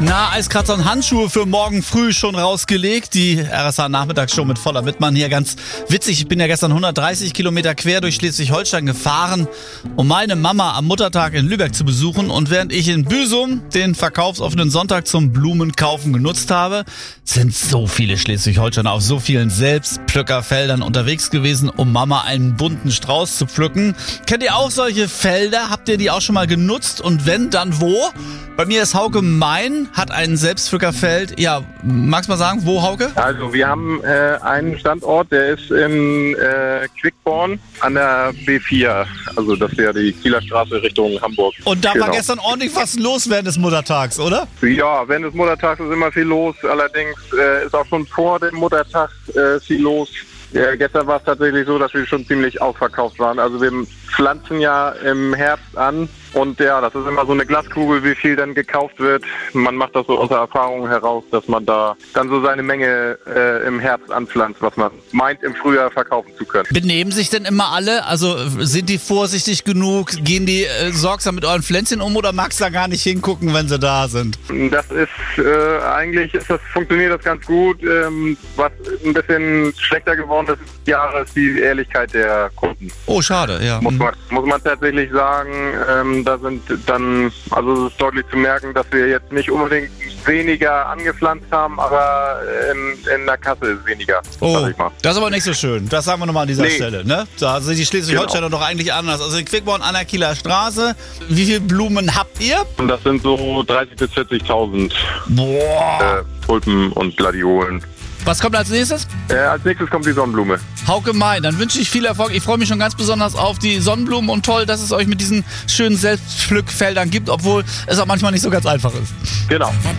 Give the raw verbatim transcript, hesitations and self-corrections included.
Na, Eiskratzer und Handschuhe für morgen früh schon rausgelegt. Die R S A-Nachmittagsshow mit Voller Wittmann hier. Ganz witzig, ich bin ja gestern hundertdreißig Kilometer quer durch Schleswig-Holstein gefahren, um meine Mama am Muttertag in Lübeck zu besuchen. Und während ich in Büsum den verkaufsoffenen Sonntag zum Blumenkaufen genutzt habe, sind so viele Schleswig-Holsteiner auf so vielen Selbstpflückerfeldern unterwegs gewesen, um Mama einen bunten Strauß zu pflücken. Kennt ihr auch solche Felder? Habt ihr die auch schon mal genutzt? Und wenn, dann wo? Bei mir ist Hauke Main, hat ein Selbstpflückerfeld. Ja, magst du mal sagen, wo, Hauke? Also wir haben äh, einen Standort, der ist in äh, Quickborn an der B vier. Also das wäre die Kieler Straße Richtung Hamburg. Und da genau. war gestern ordentlich was los während des Muttertags, oder? Ja, während des Muttertags ist immer viel los. Allerdings äh, ist auch schon vor dem Muttertag äh, viel los. Ja, gestern war es tatsächlich so, dass wir schon ziemlich ausverkauft waren. Also wir pflanzen ja im Herbst an und ja, das ist immer so eine Glaskugel, wie viel dann gekauft wird. Man macht das so aus der Erfahrung heraus, dass man da dann so seine Menge äh, im Herbst anpflanzt, was man meint, im Frühjahr verkaufen zu können. Benehmen sich denn immer alle? Also sind die vorsichtig genug? Gehen die äh, sorgsam mit euren Pflänzchen um oder magst du da gar nicht hingucken, wenn sie da sind? Das ist äh, eigentlich, ist das, funktioniert das ganz gut. Ähm, was ein bisschen schlechter geworden ist, Jahre ist die Ehrlichkeit der Kunden. Oh, schade, ja. Muss man, muss man tatsächlich sagen, ähm, da sind dann, also es ist deutlich zu merken, dass wir jetzt nicht unbedingt weniger angepflanzt haben, aber in, in der Kasse ist weniger. Oh, das ist aber nicht so schön. Das sagen wir nochmal an dieser nee. Stelle, ne? Da sind die Schleswig-Holsteiner genau. doch eigentlich anders. Also in Quickborn an der Kieler Straße. Wie viele Blumen habt ihr? Und das sind so dreißigtausend bis vierzigtausend Boah. Äh, Tulpen und Gladiolen. Was kommt als nächstes? Äh, als nächstes kommt die Sonnenblume. Hauke Main, dann wünsche ich viel Erfolg. Ich freue mich schon ganz besonders auf die Sonnenblumen und toll, dass es euch mit diesen schönen Selbstpflückfeldern gibt, obwohl es auch manchmal nicht so ganz einfach ist. Genau.